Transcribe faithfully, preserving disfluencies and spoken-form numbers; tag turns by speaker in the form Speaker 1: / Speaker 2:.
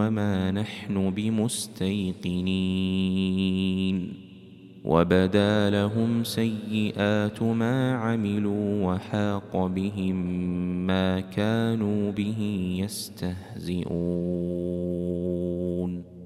Speaker 1: وما نحن بمستيقنين وبدا لهم سيئات ما عملوا وحاق بهم ما كانوا به يستهزئون